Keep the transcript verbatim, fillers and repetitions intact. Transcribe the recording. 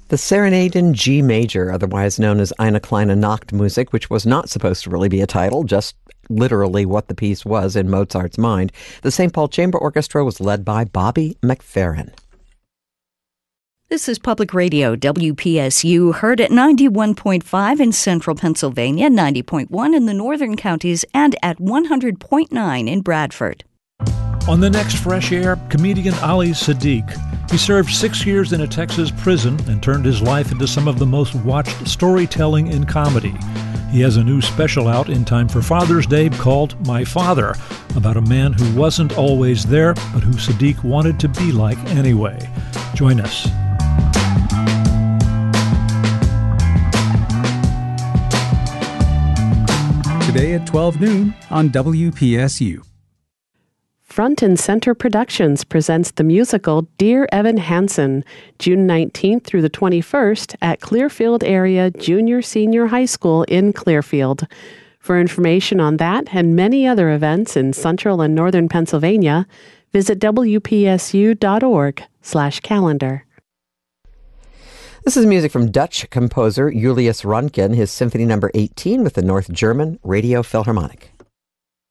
The Serenade in G major, otherwise known as Eine kleine Nachtmusik, which was not supposed to really be a title, just literally what the piece was in Mozart's mind. The Saint Paul Chamber Orchestra was led by Bobby McFerrin. This is Public Radio, W P S U, heard at ninety-one point five in central Pennsylvania, ninety point one in the northern counties, and at one hundred point nine in Bradford. On the next Fresh Air, comedian Ali Siddiq. He served six years in a Texas prison and turned his life into some of the most watched storytelling in comedy. He has a new special out in time for Father's Day called My Father, about a man who wasn't always there, but who Siddiq wanted to be like anyway. Join us. Today at twelve noon on W P S U. Front and Center Productions presents the musical Dear Evan Hansen, June nineteenth through the twenty-first at Clearfield Area Junior Senior High School in Clearfield. For information on that and many other events in central and northern Pennsylvania, visit W P S U dot org slash calendar. This is music from Dutch composer Julius Röntgen, his Symphony Number eighteen with the North German Radio Philharmonic.